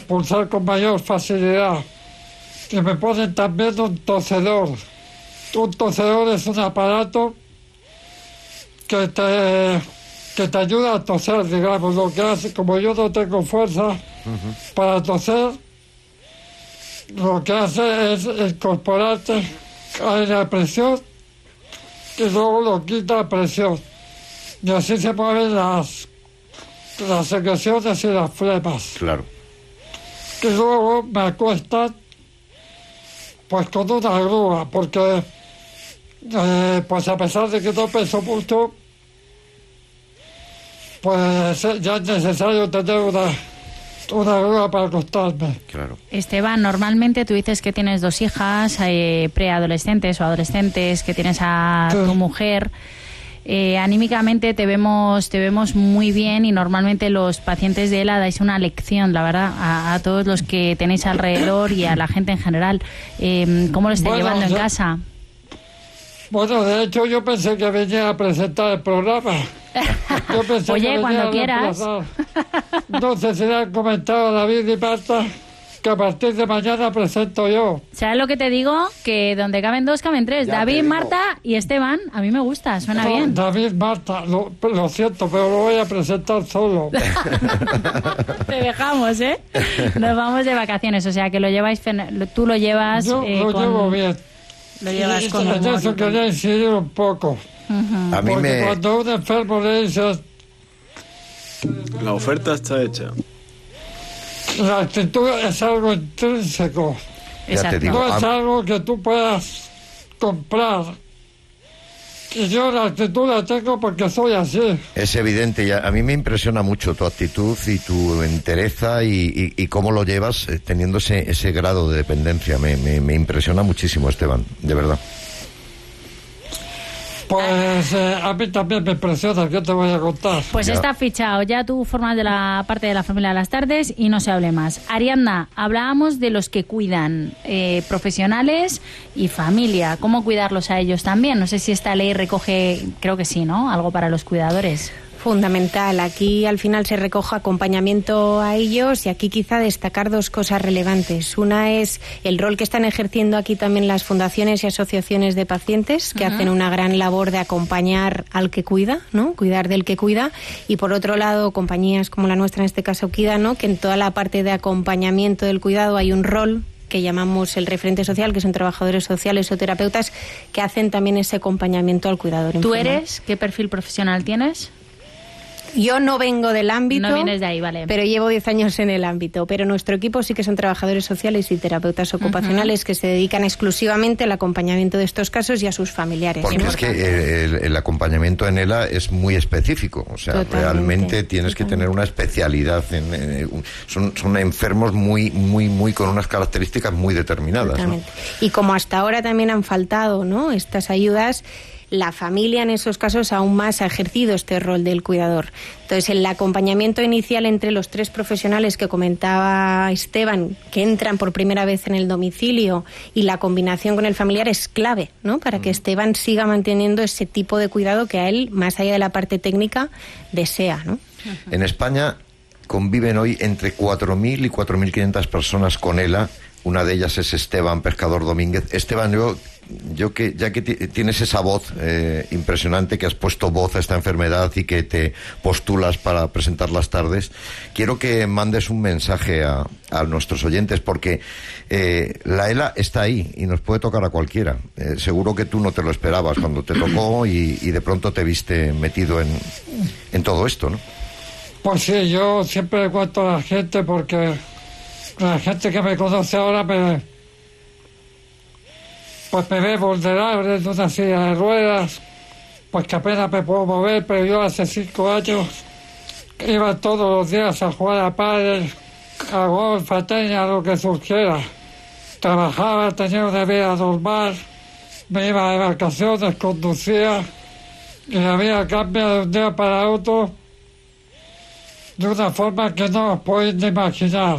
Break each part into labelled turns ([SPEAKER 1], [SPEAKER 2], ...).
[SPEAKER 1] expulsar con mayor facilidad. Y me ponen también un tosedor. Un tosedor es un aparato que te ayuda a toser, digamos. Lo que hace, como yo no tengo fuerza para toser, lo que hace es incorporarte aire a presión y luego lo quita a presión. Y así se mueven las secreciones y las flemas.
[SPEAKER 2] Claro.
[SPEAKER 1] Y luego me acuestan pues con una grúa, porque pues a pesar de que no peso mucho, pues ya es necesario tener una grúa para acostarme.
[SPEAKER 2] Claro.
[SPEAKER 3] Esteban, normalmente tú dices que tienes 2 hijas, preadolescentes o adolescentes, que tienes a tu mujer. Anímicamente te vemos muy bien, y normalmente los pacientes de ELA dais una lección, la verdad, a todos los que tenéis alrededor y a la gente en general. ¿Cómo lo estáis llevando en casa?
[SPEAKER 1] Bueno, de hecho yo pensé que venía a presentar el programa. Yo pensé
[SPEAKER 3] Oye, cuando quieras.
[SPEAKER 1] No sé si le han comentado a David y Marta que a partir de mañana presento yo.
[SPEAKER 3] ¿Sabes lo que te digo? Que donde caben 2, caben 3. David, Marta y Esteban. A mí me gusta, suena bien.
[SPEAKER 1] David, Marta, lo siento, pero lo voy a presentar solo.
[SPEAKER 3] Te dejamos, ¿eh? Nos vamos de vacaciones, o sea que lo lleváis, tú lo llevas.
[SPEAKER 1] Yo lo llevo bien.
[SPEAKER 3] Lo llevas con
[SPEAKER 1] humor. En eso quería incidir un poco.
[SPEAKER 2] A mí
[SPEAKER 1] porque cuando a un enfermo le dices...
[SPEAKER 4] La oferta está hecha.
[SPEAKER 1] La actitud es algo intrínseco.
[SPEAKER 2] Ya te digo,
[SPEAKER 1] No es algo que tú puedas comprar. Y yo la actitud la tengo porque soy así.
[SPEAKER 2] es evidente, y a mí me impresiona mucho tu actitud y tu entereza y cómo lo llevas teniendo ese grado de dependencia. Me impresiona muchísimo, Esteban, de verdad.
[SPEAKER 1] Pues a mí también me impresiona, ¿qué te voy a contar?
[SPEAKER 3] Pues
[SPEAKER 2] Ya.
[SPEAKER 3] está fichado, ya tú formas de la parte de la familia de las tardes y no se hable más. Ariadna, hablábamos de los que cuidan, profesionales y familia. ¿Cómo cuidarlos a ellos también? No sé si esta ley recoge, creo que sí, ¿no? Algo para los cuidadores.
[SPEAKER 5] Fundamental. Aquí al final se recoge acompañamiento a ellos, y aquí quizá destacar 2 cosas relevantes. Una es el rol que están ejerciendo aquí también las fundaciones y asociaciones de pacientes, que hacen una gran labor de acompañar al que cuida, ¿no? Cuidar del que cuida. Y por otro lado, compañías como la nuestra, en este caso Kida, ¿no? Que en toda la parte de acompañamiento del cuidado hay un rol que llamamos el referente social, que son trabajadores sociales o terapeutas, que hacen también ese acompañamiento al cuidador
[SPEAKER 3] ¿Tú
[SPEAKER 5] enfermo.
[SPEAKER 3] eres? ¿Qué perfil profesional tienes?
[SPEAKER 5] Yo no vengo del ámbito,
[SPEAKER 3] No vienes de ahí, vale.
[SPEAKER 5] pero llevo 10 años en el ámbito. Pero nuestro equipo sí que son trabajadores sociales y terapeutas ocupacionales que se dedican exclusivamente al acompañamiento de estos casos y a sus familiares.
[SPEAKER 2] Porque
[SPEAKER 5] ¿no?
[SPEAKER 2] es que el acompañamiento en ELA es muy específico, o sea,
[SPEAKER 5] Totalmente,
[SPEAKER 2] realmente tienes que tener una especialidad. Son enfermos muy con unas características muy determinadas, ¿no?
[SPEAKER 5] Totalmente. Y como hasta ahora también han faltado, ¿no?, estas ayudas, la familia en esos casos aún más ha ejercido este rol del cuidador. Entonces, el acompañamiento inicial entre los 3 profesionales que comentaba Esteban, que entran por primera vez en el domicilio, y la combinación con el familiar es clave, ¿no?, para que Esteban siga manteniendo ese tipo de cuidado que a él, más allá de la parte técnica, desea, ¿no?
[SPEAKER 2] En España conviven hoy entre 4.000 y 4.500 personas con ELA. Una de ellas es Esteban Pescador Domínguez. Esteban, yo que ya que tienes esa voz impresionante, que has puesto voz a esta enfermedad y que te postulas para presentar las tardes, quiero que mandes un mensaje a nuestros oyentes, porque la ELA está ahí y nos puede tocar a cualquiera. Seguro que tú no te lo esperabas cuando te tocó y de pronto te viste metido en todo esto, ¿no?
[SPEAKER 1] Pues sí, yo siempre le cuento a la gente, porque la gente que me conoce ahora me ve vulnerable en una silla de ruedas, pues que apenas me puedo mover, pero yo hace 5 años iba todos los días a jugar a pádel, a golf, a tenis, a lo que surgiera. Trabajaba, tenía una vida normal, me iba de vacaciones, conducía, y la vida cambia de un día para otro de una forma que no os podéis ni imaginar.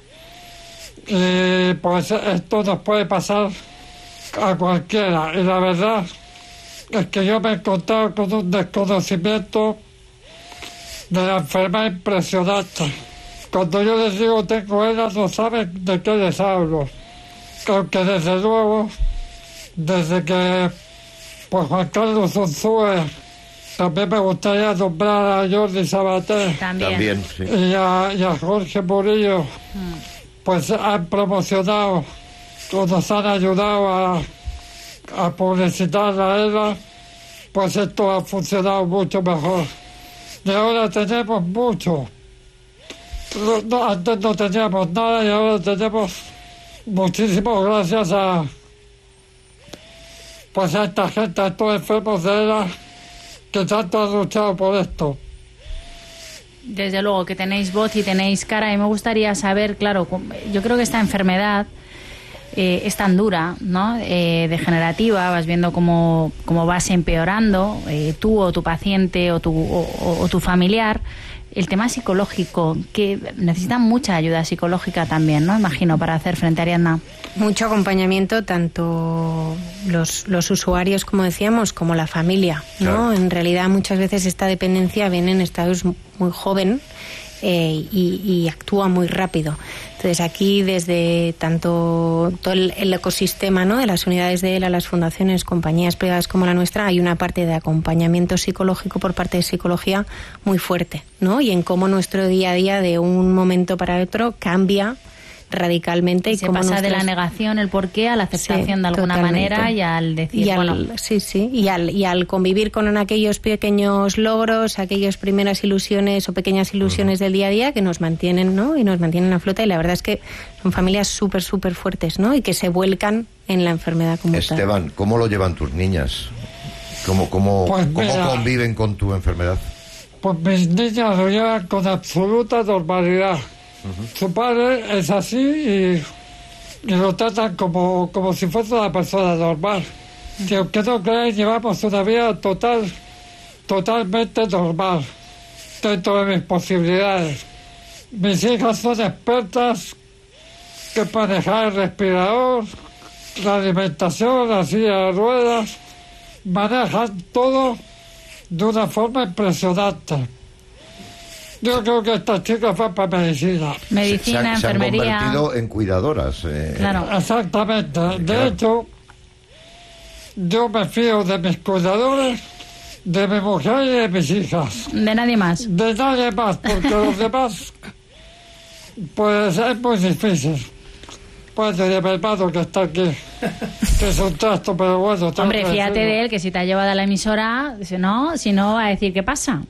[SPEAKER 1] Y pues esto nos puede pasar a cualquiera, y la verdad es que yo me he encontrado con un desconocimiento de la enfermedad impresionante. cuando yo les digo tengo ELA, no saben de qué les hablo. Aunque desde luego, desde que pues Juan Carlos Unzúe, también me gustaría nombrar a Jordi Sabater
[SPEAKER 2] También, sí.
[SPEAKER 1] y a Jorge Murillo, pues han promocionado o nos han ayudado a publicitar la ELA, pues esto ha funcionado mucho mejor. Y ahora tenemos mucho. Antes no teníamos nada y ahora tenemos muchísimo gracias a esta gente, a estos enfermos de ELA que tanto han luchado por esto.
[SPEAKER 3] Desde luego que tenéis voz y tenéis cara, y me gustaría saber, claro, yo creo que esta enfermedad es tan dura, ¿no? Degenerativa, vas viendo cómo vas empeorando, tú o tu paciente o tu familiar. El tema psicológico, que necesitan mucha ayuda psicológica también, ¿no? Imagino, para hacer frente a Ariadna.
[SPEAKER 5] Mucho acompañamiento, tanto los usuarios, como decíamos, como la familia, ¿no? Claro. En realidad, muchas veces esta dependencia viene en estados muy joven y actúa muy rápido. Entonces, aquí, desde tanto todo el ecosistema, ¿no?, de las unidades de ELA, las fundaciones, compañías privadas como la nuestra, hay una parte de acompañamiento psicológico por parte de psicología muy fuerte, ¿no? Y en cómo nuestro día a día, de un momento para otro, cambia radicalmente.
[SPEAKER 3] Y se pasa de la negación, el porqué, a la aceptación, sí, de alguna manera, y al decir,
[SPEAKER 5] y al convivir con aquellos pequeños logros, aquellas primeras ilusiones o pequeñas ilusiones del día a día que nos mantienen, ¿no? Y nos mantienen a flota, y la verdad es que son familias súper fuertes, ¿no? Y que se vuelcan en la enfermedad como tal.
[SPEAKER 2] Esteban, ¿cómo lo llevan tus niñas? ¿Cómo conviven con tu enfermedad?
[SPEAKER 1] Pues mis niñas lo llevan con absoluta normalidad. Su padre es así y lo tratan como si fuese una persona normal. Que aunque no creáis, llevamos una vida totalmente normal dentro de mis posibilidades. Mis hijas son expertas que manejar el respirador, la alimentación, la silla de ruedas, manejan todo de una forma impresionante. Yo creo que estas chicas van para medicina.
[SPEAKER 3] Medicina, enfermería.
[SPEAKER 2] Se han convertido en cuidadoras.
[SPEAKER 1] Claro. Exactamente. De hecho, yo me fío de mis cuidadores, de mi mujer y de mis hijas.
[SPEAKER 3] De nadie más.
[SPEAKER 1] De nadie más, porque los demás, pues es muy difícil. Pues de mi hermano que está aquí, que es un trasto, pero bueno.
[SPEAKER 3] Hombre, fíjate de él, que si te ha llevado a la emisora, si no va a decir qué pasa.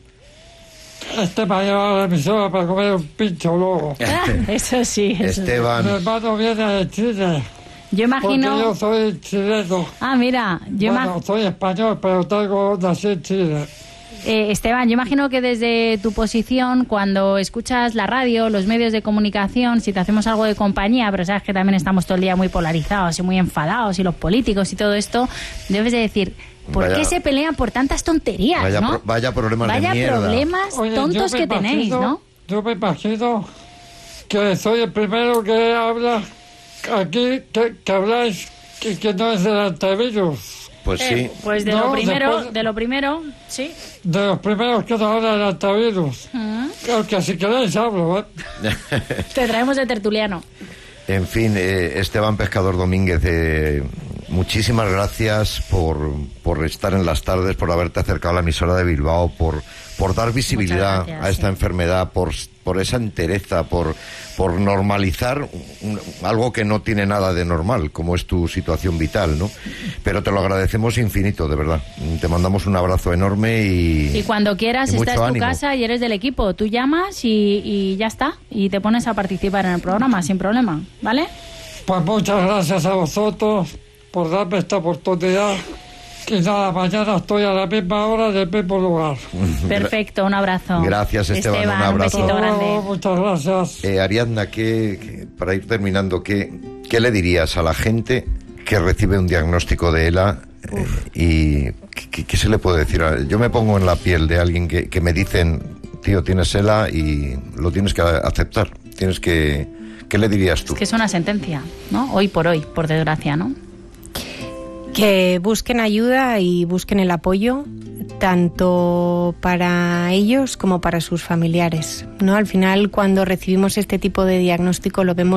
[SPEAKER 1] Me ha llevado a la emisora para comer un pincho luego.
[SPEAKER 3] Eso sí.
[SPEAKER 2] Esteban.
[SPEAKER 1] Mi hermano viene de Chile.
[SPEAKER 3] Yo imagino...
[SPEAKER 1] Porque yo soy chileno.
[SPEAKER 3] Ah, mira.
[SPEAKER 1] Soy español, pero nací en Chile.
[SPEAKER 3] Esteban, yo imagino que desde tu posición, cuando escuchas la radio, los medios de comunicación, si te hacemos algo de compañía, pero sabes que también estamos todo el día muy polarizados y muy enfadados, y los políticos y todo esto, debes de decir... ¿Por qué se pelean por tantas tonterías, no?
[SPEAKER 2] Vaya problemas de mierda.
[SPEAKER 3] Vaya problemas tontos que tenéis, ¿no?
[SPEAKER 1] Yo me imagino que soy el primero que habla aquí, que habláis, que no es del antivirus.
[SPEAKER 2] Pues sí.
[SPEAKER 3] Pues de lo primero, sí.
[SPEAKER 1] De los primeros que nos habla del antivirus. Que si queréis hablo,
[SPEAKER 3] Te traemos de tertuliano.
[SPEAKER 2] En fin, Esteban Pescador Domínguez, muchísimas gracias por estar en las tardes, por haberte acercado a la emisora de Bilbao, por dar visibilidad a esta enfermedad, por esa entereza, por normalizar algo que no tiene nada de normal, como es tu situación vital, ¿no? Pero te lo agradecemos infinito, de verdad. Te mandamos un abrazo enorme y
[SPEAKER 3] cuando quieras, esta es tu
[SPEAKER 2] ánimo.
[SPEAKER 3] casa y eres del equipo. Tú llamas y ya está. Y te pones a participar en el programa sin problema, ¿vale?
[SPEAKER 1] Pues muchas gracias a vosotros por darme esta oportunidad. Y nada, mañana estoy a la misma hora del mismo lugar.
[SPEAKER 3] Perfecto, un abrazo.
[SPEAKER 2] Gracias, Esteban, un abrazo.
[SPEAKER 3] Un besito grande.
[SPEAKER 1] Muchas gracias.
[SPEAKER 2] Ariadna, para ir terminando, ¿qué le dirías a la gente que recibe un diagnóstico de ELA? ¿Y qué se le puede decir? Yo me pongo en la piel de alguien que me dicen, tío, tienes ELA y lo tienes que aceptar. ¿Qué le dirías tú?
[SPEAKER 3] Es que es una sentencia, ¿no? Hoy, por desgracia, ¿no?
[SPEAKER 5] Que busquen ayuda y busquen el apoyo, tanto para ellos como para sus familiares, ¿no? Al final, cuando recibimos este tipo de diagnóstico, lo vemos